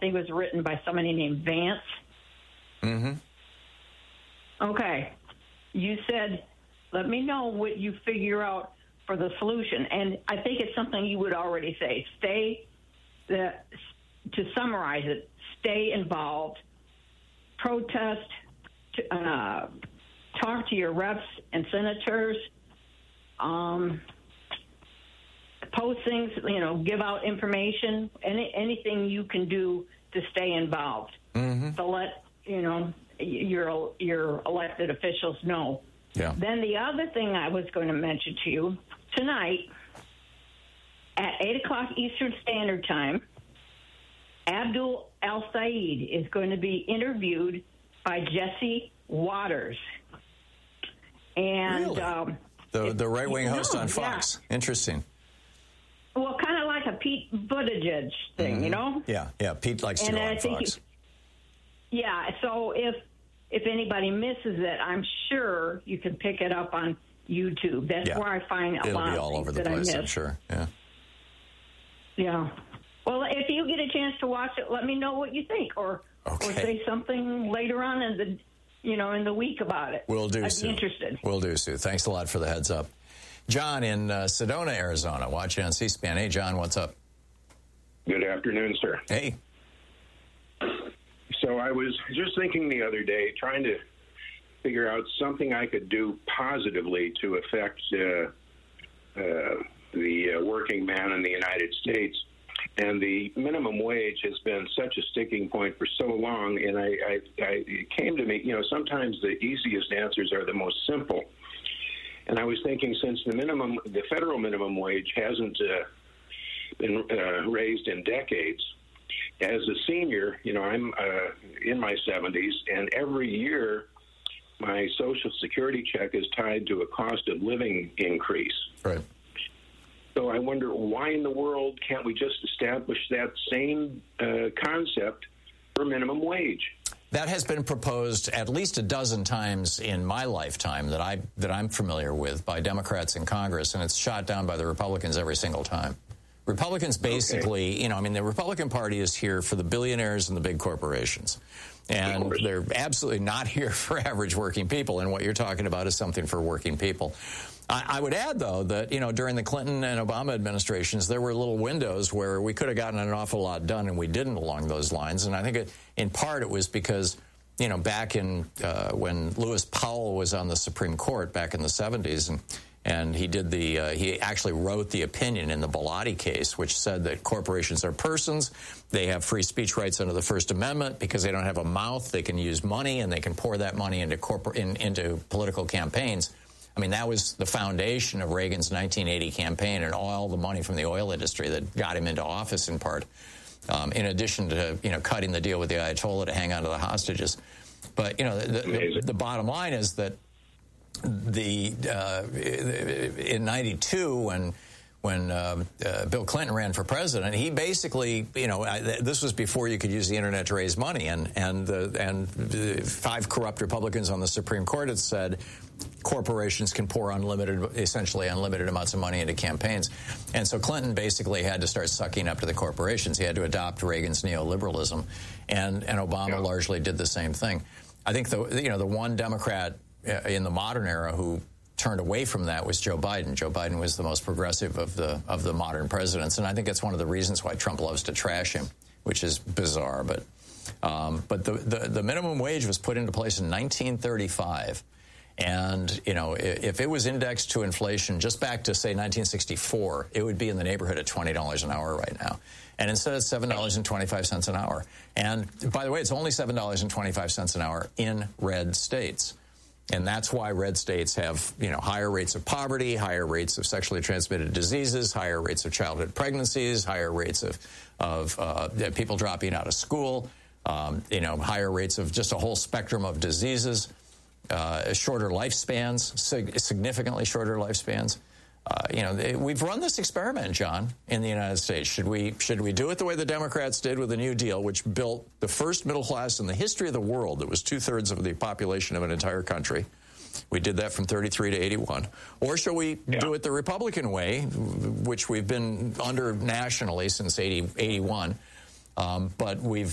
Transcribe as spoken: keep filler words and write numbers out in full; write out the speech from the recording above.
think it was written by somebody named Vance. Mm-hmm. Okay. You said, let me know what you figure out for the solution. And I think it's something you would already say. Stay, the, to summarize it, stay involved, protest, uh, talk to your reps and senators, um, post things, you know, give out information, any, anything you can do to stay involved. Mm-hmm. To let, you know, your, your elected officials know. Yeah. Then the other thing I was going to mention to you, tonight at eight o'clock Eastern Standard Time, Abdul El-Sayed is going to be interviewed by Jesse Waters. And really? um, the the right wing host no, on Fox. Yeah. Interesting. Well, kind of like a Pete Buttigieg thing, Mm-hmm. you know? Yeah, yeah. Pete likes to and go I on think Fox. He, yeah. So if if anybody misses it, I'm sure you can pick it up on YouTube. That's yeah. where I find a It'll lot be of all things over the that place, I I'm miss. sure. Yeah. Yeah. Well, if you get a chance to watch it, let me know what you think, or okay. or say something later on in the, you know, in the week about it. We'll do, I'd Sue. be interested. We'll do, Sue. Thanks a lot for the heads up. John in uh, Sedona, Arizona, watching on C-SPAN. Hey, John, what's up? Good afternoon, sir. Hey. So I was just thinking the other day, trying to figure out something I could do positively to affect uh, uh, the uh, working man in the United States. And the minimum wage has been such a sticking point for so long, and I, I, I it came to me, you know, sometimes the easiest answers are the most simple. And I was thinking, since the minimum, the federal minimum wage hasn't uh, been uh, raised in decades, as a senior, you know, I'm uh, in my seventies, and every year my Social Security check is tied to a cost of living increase. Right. So I wonder, why in the world can't we just establish that same uh, concept for minimum wage? That has been proposed at least a dozen times in my lifetime that I that I'm familiar with by Democrats in Congress, and it's shot down by the Republicans every single time. Republicans basically, okay. you know, I mean, the Republican Party is here for the billionaires and the big corporations. And they're absolutely not here for average working people. And what you're talking about is something for working people. I, I would add, though, that, you know, during the Clinton and Obama administrations, there were little windows where we could have gotten an awful lot done, and we didn't along those lines. And I think, it, in part, it was because, you know, back in uh, when Lewis Powell was on the Supreme Court back in the seventies, and And he did the, uh, he actually wrote the opinion in the Bellotti case, which said that corporations are persons. They have free speech rights under the First Amendment because they don't have a mouth. They can use money, and they can pour that money into corpor- in, into political campaigns. I mean, that was the foundation of Reagan's nineteen eighty campaign, and all the money from the oil industry that got him into office in part, um, in addition to, you know, cutting the deal with the Ayatollah to hang on to the hostages. But, you know, the, the, the bottom line is that The uh, in ninety-two, when when uh, uh, Bill Clinton ran for president, he basically, you know, I, this was before you could use the internet to raise money, and and the, and the five corrupt Republicans on the Supreme Court had said corporations can pour unlimited, essentially unlimited amounts of money into campaigns, and so Clinton basically had to start sucking up to the corporations. He had to adopt Reagan's neoliberalism, and and Obama yeah. largely did the same thing. I think the you know the one Democrat in the modern era who turned away from that was Joe Biden. Joe Biden was the most progressive of the of the modern presidents, and I think that's one of the reasons why Trump loves to trash him, which is bizarre. But um, but the, the the minimum wage was put into place in nineteen thirty-five, and you know if it was indexed to inflation just back to say nineteen sixty-four, it would be in the neighborhood of twenty dollars an hour right now. And instead it's seven dollars and twenty-five cents an hour. And by the way, it's only seven dollars and twenty-five cents an hour in red states. And that's why red states have, you know, higher rates of poverty, higher rates of sexually transmitted diseases, higher rates of childhood pregnancies, higher rates of, of uh, people dropping out of school, um, you know, higher rates of just a whole spectrum of diseases, uh, shorter lifespans, sig- significantly shorter lifespans. Uh, you know, they, we've run this experiment, John, in the United States. Should we should we do it the way the Democrats did with the New Deal, which built the first middle class in the history of the world that was two-thirds of the population of an entire country? We did that from thirty-three to eighty-one. Or shall we yeah. do it the Republican way, which we've been under nationally since eighty, eighty-one, um, but we've